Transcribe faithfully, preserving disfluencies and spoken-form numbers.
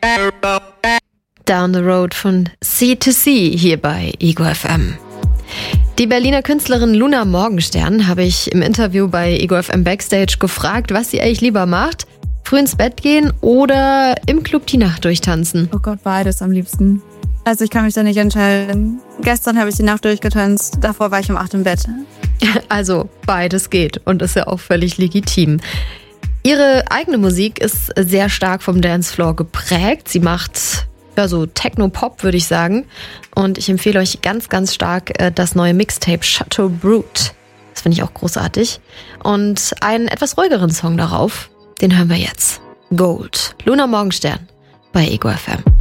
Down the Road von C to C hier bei Ego F M. Die Berliner Künstlerin Luna Morgenstern habe ich im Interview bei Ego F M Backstage gefragt, was sie eigentlich lieber macht. Früh ins Bett gehen oder im Club die Nacht durchtanzen? Oh Gott, beides am liebsten. Also ich kann mich da nicht entscheiden. Gestern habe ich die Nacht durchgetanzt, davor war ich um acht im Bett. Also beides geht und ist ja auch völlig legitim. Ihre eigene Musik ist sehr stark vom Dancefloor geprägt. Sie macht ja so Techno-Pop, würde ich sagen. Und ich empfehle euch ganz, ganz stark das neue Mixtape Chateau Brut. Das finde ich auch großartig. Und einen etwas ruhigeren Song darauf, den hören wir jetzt. Gold. Luna Morgenstern bei Ego F M.